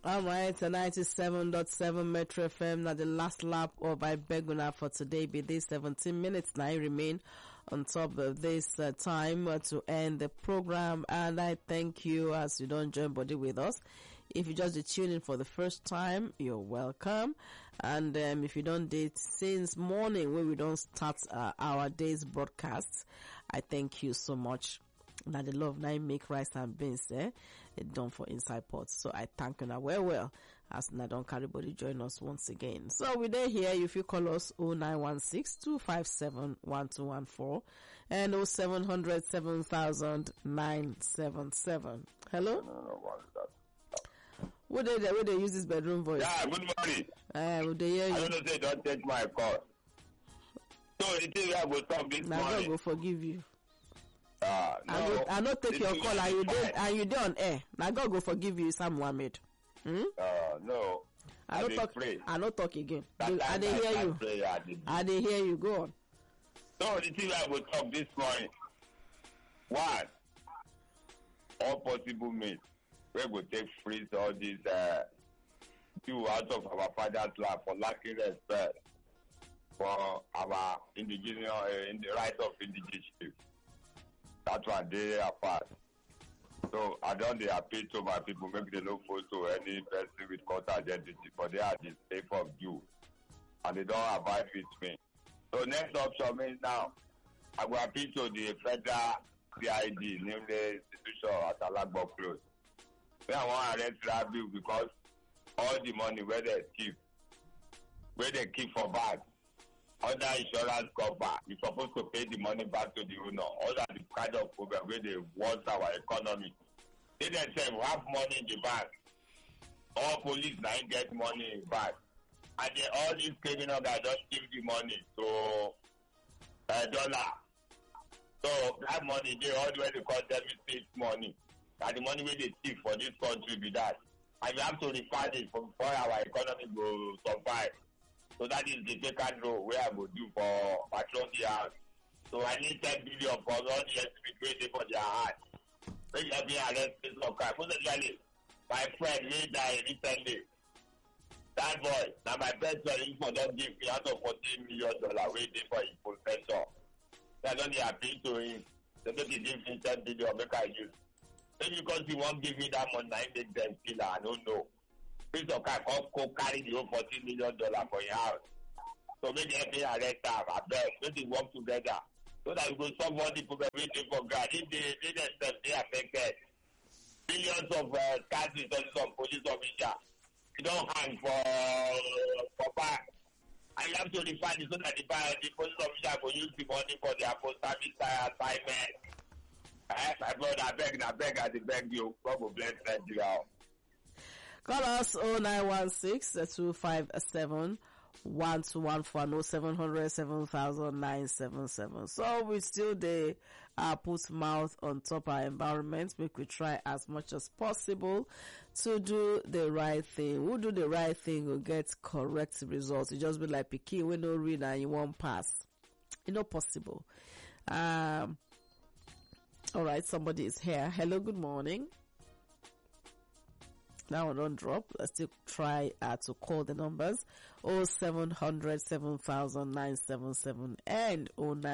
All right, 97.7 Metro FM. Now the last lap of I beg una for today be this 17 minutes. Now I remain on top of this time to end the program, and I thank you as you don't join body with us. If you just tune in for the first time, you're welcome. And if you don't date since morning when we don't start our day's broadcasts, I thank you so much. Now the love now make rice and beans done for inside pots. So I thank you now well as now don't carry body join us once again. So we there here if you call us 0916-257-1214 and 0700-7977. Hello? What they use this bedroom voice? Yeah, good morning. Would they hear you? I don't know say don't take my call. So it is I will talk this now morning. God will forgive you. No, I not take your call and you did on air. Now God will forgive you, Sam Mohammed. No. I don't talk. Pray. I don't talk again. That I didn't hear you. I didn't hear you. Go on. So the thing I will talk this morning. One, all possible means we will take freeze all these two out of our father's land for lacking respect for our indigenous in the right of indigenous. That one they are fast. So I don't appeal to my people, maybe they look forward to any person with court identity, but they are the safe of you. And they don't abide with me. So next option means now I will appeal to the federal CID, namely institution at Alagbo Close. Then I want to arrest Rabiu because all the money where they keep for bag, under insurance cover, you're supposed to pay the money back to the owner. All that the kind of problem where they want our economy. They themselves have money in the bank. All police now get money in the bank. And they, all these criminal guys just give the money to dollar. So that money, they all the way they call deficit money. And the money where they steal for this country be that. And you have to refund it before our economy will survive. So that is the second row where I will do for patrol the house. So I need 10 billion for all the estimate waiting for their heart. When you have been arrested for crime. Most my friend will die recently. That boy, now my best friend for don't give me out of $14 million waiting for his possession. I don't appeal to him. They don't give him 10 billion make I use. Maybe because he won't give me that money, I make them still, I don't know. Prince of Car go carry the whole $14 million for your house. So maybe every arrest them, I beg, maybe work together. So that we go solve all the problem waiting for God. If they themselves, they affected. Millions of cars resources of police officers. You don't hang for back. And you have to refund it so that the police officer will use the money for their post-service assignment. My brother, I beg you. God will bless Nigeria. Call us 0916-257-1214 0700-7977. So we still put mouth on top our environment. Make we try as much as possible to do the right thing. Who do the right thing will get correct results. You just be like picky when no read and you won't pass. It's not possible. All right, somebody is here. Hello, good morning. Now don't drop. Let's still try to call the numbers 0700 7977 and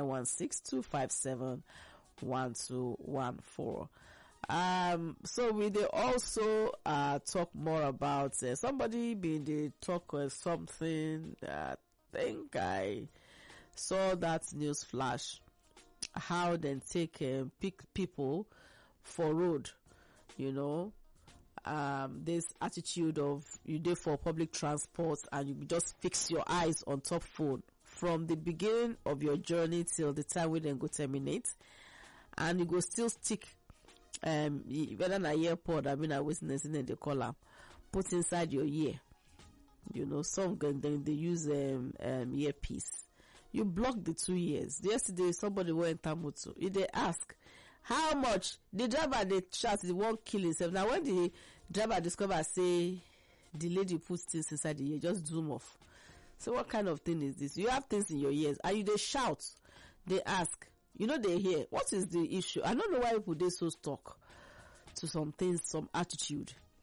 0916-257-1214. So we they also talk more about somebody being the talk something. I think I saw that news flash. How they take pick people for road, you know. This attitude of you there for public transport and you just fix your eyes on top phone from the beginning of your journey till the time we then go terminate, and you go still stick whether na earpod I witness in the collar put inside your ear, you know. Some then they use earpiece. You block the 2 years. Yesterday somebody went to motor. They ask how much the driver they shout he won't kill himself. Now when the driver discover say the lady puts things inside the ear, just zoom off. So what kind of thing is this? You have things in your ears and you they shout. They ask, you know, they hear. What is the issue? I don't know why people they so stuck to some things, some attitude.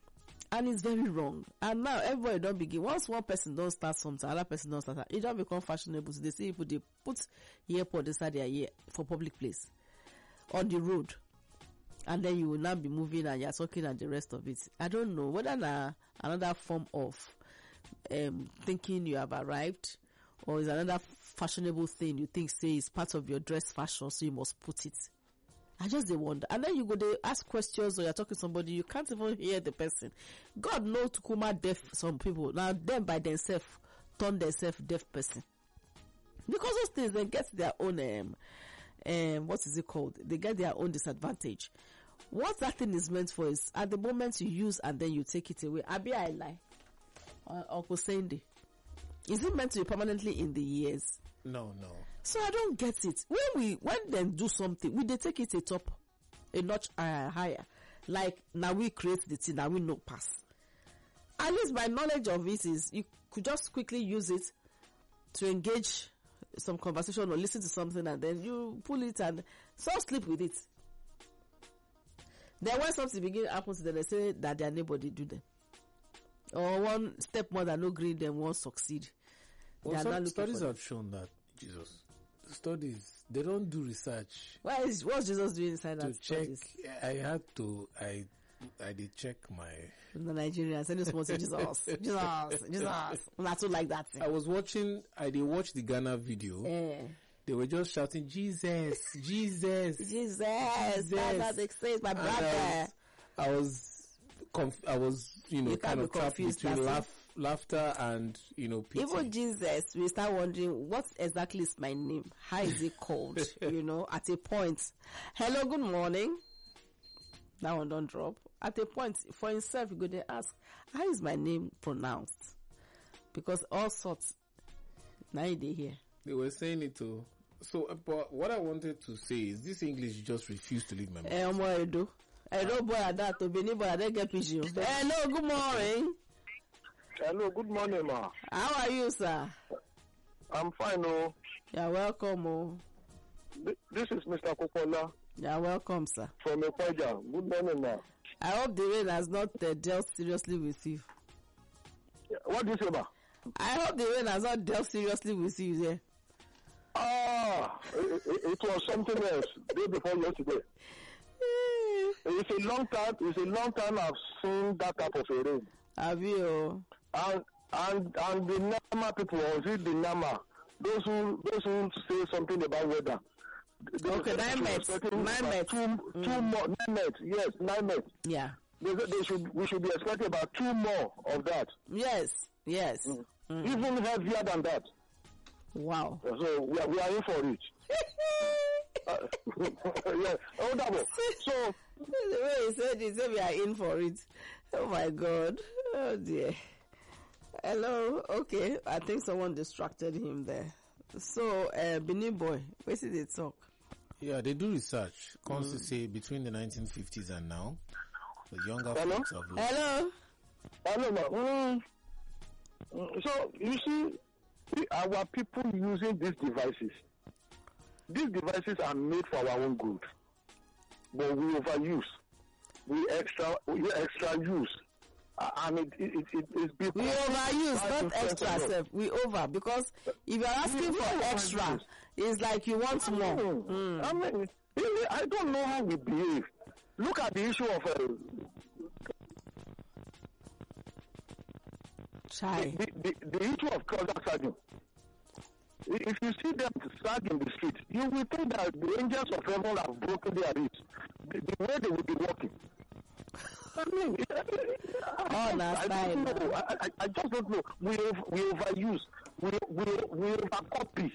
And it's very wrong. And now everybody don't begin. Once one person don't start something, another person don't start. It don't become fashionable. So they see people, they put earpod inside their ear for public place, on the road, and then you will now be moving and you're talking and the rest of it. I don't know whether another form of thinking you have arrived, or is another fashionable thing you think say is part of your dress fashion, so you must put it. I just wonder. And then you go they ask questions, or you're talking to somebody, you can't even hear the person. God knows to kuma deaf some people. Now them by themselves turn themselves deaf person. Because those things they get their own what is it called? They get their own disadvantage. What that thing is meant for is at the moment you use and then you take it away. Abi I lie. Uncle Sandy. Is it meant to be permanently in the ears? No. So I don't get it. When them do something, we they take it a notch higher. Like now we create the thing, now we know pass. At least my knowledge of it is you could just quickly use it to engage some conversation or listen to something, and then you pull it and some sleep with it. Then when something begin to happen to them, they say that their neighbor they do them. Or one stepmother no green them won't succeed. Well, some studies have shown that studies they don't do research. What's Jesus doing inside that studies? I did check my the Nigerians and small Jesus. Not so like that thing. I did watch the Ghana video. They were just shouting Jesus. That's what it says, my brother. I was kind of trapped between laughter and pity. Even Jesus, we start wondering what exactly is my name? How is it called? At a point. Hello, good morning. That one don't drop. At a point, for himself, you go to ask, how is my name pronounced? Because all sorts. Now they hear. They were saying it too. So, but what I wanted to say is this English just refused to leave my mouth. Hello, boy, that to be boy, I get pigeon. Hello, good morning. Hello, good morning, ma. How are you, sir? I'm fine, oh. You're welcome, oh. This is Mr. Kokola. You're welcome, sir. From Ekwaja. Good morning, ma. I hope the rain has not dealt seriously with you. What do you say, ma? I hope the rain has not dealt seriously with you, yeah. It was something else day before yesterday. It's a long time I've seen that type of a rain. Have you? And the Nama people, or is it the Nama? Those who say something about weather. Okay, 9 minutes. 9 minutes. Two more. 9 minutes. Yes, 9 minutes. Yeah. We should be expecting about 2 more of that. Yes. Even heavier than that. Wow. So we are in for it. Yeah. Oh, double. So the way he said we are in for it. Oh my God. Oh dear. Hello. Okay. I think someone distracted him there. So Benin boy, where did they talk? Yeah, they do research. Constantly say between the 1950s and now, the younger folks have lost. Hello. So you see, our people using these devices are made for our own good, but we overuse, we extra use, and it's because we overuse, not extra self. We over, because if you're asking for extra, it's like you want more. I mean, really, I don't know how we behave. Look at the issue of the issue of trouser sagging. If you see them sag in the street, you will think that the angels of heaven have broken their ribs. The way they will be walking. I mean, I just don't know. We overuse. We overcopy.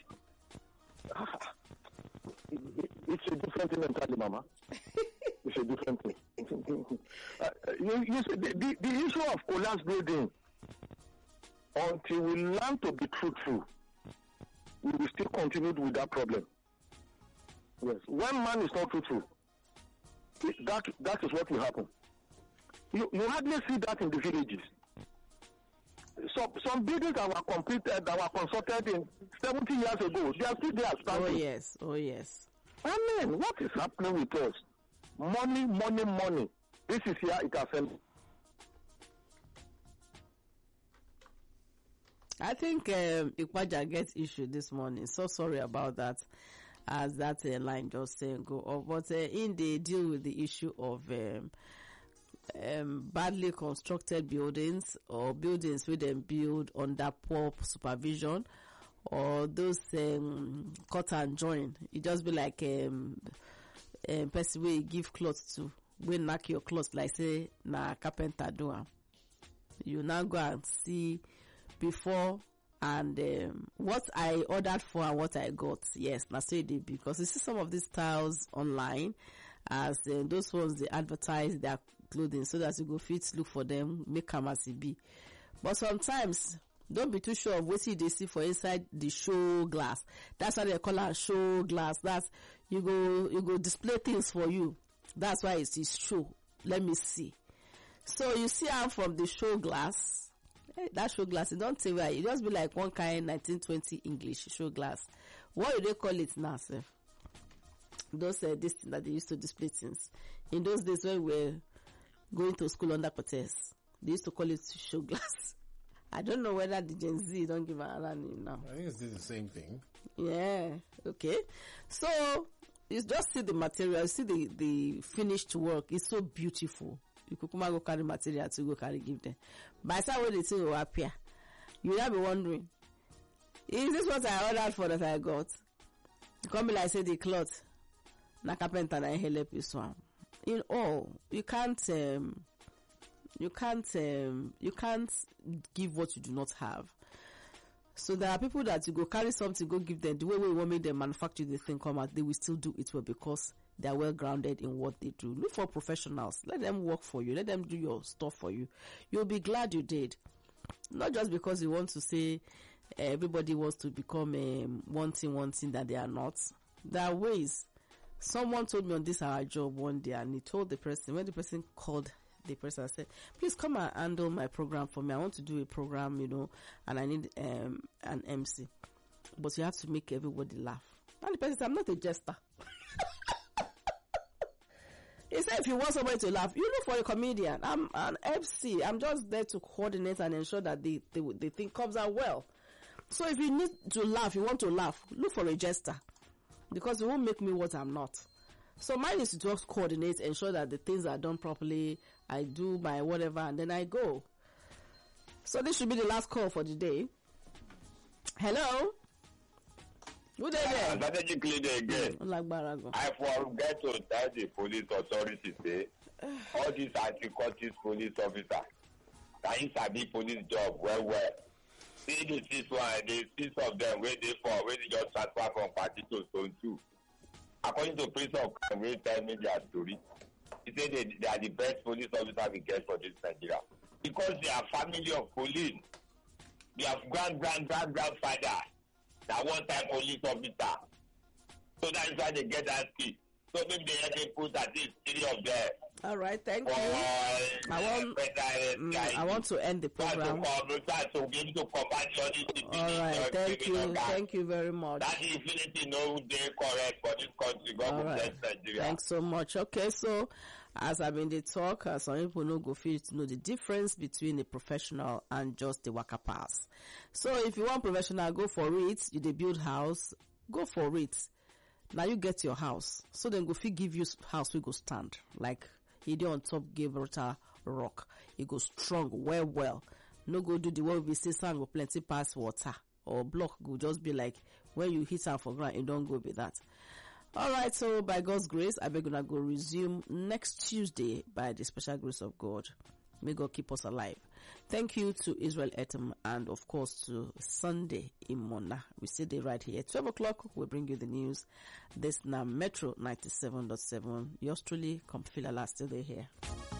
It's a different thing entirely, Mama. It's a different thing. You see, the issue of collapse building, until we learn to be truthful, we will still continue with that problem. Yes. When man is not truthful, that is what will happen. You hardly see that in the villages. Some buildings that were completed, that were constructed in 70 years ago, they are still there standing. Oh yes. I mean, what is happening with us? Money. This is here, it has ended. I think Ikwaja gets issue this morning. So sorry about that, as that line just saying go off. But in they deal with the issue of badly constructed buildings, or buildings where they build under poor supervision, or those cut and join. It just be like person where you give clothes to, we knock your clothes like say na carpenter do am. You now go and see before and what I ordered for and what I got. Yes, na so it dey, because you see some of these styles online, as those ones they advertise their clothing so that you go fit look for them, make am as e be. But sometimes don't be too sure of what you see for inside the show glass. That's why they call it show glass. That's you go display things for you. That's why it is show. Let me see. So you see how from the show glass, that show glass, it don't say why. It just be like one kind 1920 English show glass. What do they call it now, sir? Those this thing that they used to display things. In those days when we were going to school under Cortez, they used to call it show glass. I don't know whether the Gen Z don't give another name now. I think it's the same thing. Yeah. Okay. So you just see the material, you see the finished work. It's so beautiful. You could come and go carry material to go carry give them. By the time when the thing will appear, you will not be wondering, is this what I ordered for that I got? You come be like say the cloth, na carpenter na help you swam. In all, you can't give what you do not have. So there are people that you go carry something, go give them the way we want make them manufacture the thing come out, they will still do it well because they are well grounded in what they do. Look for professionals. Let them work for you. Let them do your stuff for you. You'll be glad you did. Not just because you want to say everybody wants to become one thing that they are not. There are ways. Someone told me on this our job one day, and he told the person, when the person called the person, I said, please come and handle my program for me. I want to do a program, and I need an MC. But you have to make everybody laugh. And the person said, I'm not a jester. He said, if you want somebody to laugh, you look for a comedian. I'm an MC. I'm just there to coordinate and ensure that the thing comes out well. So if you need to laugh, you want to laugh, look for a jester. Because it won't make me what I'm not. So mine is to just coordinate, ensure that the things are done properly. I do my whatever, and then I go. So this should be the last call for the day. Hello? Good day there. Strategically again. I forget to tell the police authorities, all these anti-cultist police officers, that is a big police job well. See the six of them where they just transfer from party to zone 2. According to Prince of Crime, will tell me their story. He said they are the best police officers we get for this Nigeria. Because they are family of police. They have grandfather. That one time police officer. So that is why they get that skill. So maybe they put at least 3 of them. All right, thank you. I want to end the program. All right, thank you very much. That is infinity no day correct for this country. God bless Nigeria. Thanks so much. Okay, so as I've been the talk, some people know go feel to know the difference between a professional and just the waka pass. So if you want professional, go for it. You dey build house, go for it. Now you get your house. So then go fit give you house we go stand. Like he did on top Gibraltar rock. It go strong, well. No go do the one we say sand go plenty pass water. Or block go just be like when you hit am for ground, it don't go be that. Alright, so by God's grace, I beg gonna go resume next Tuesday by the special grace of God. May God keep us alive. Thank you to Israel Etem and of course to Sunday Imona. We stay there right here. 12 o'clock, we'll bring you the news. This now Metro 97.7. Yours truly, Komfilala, still there here.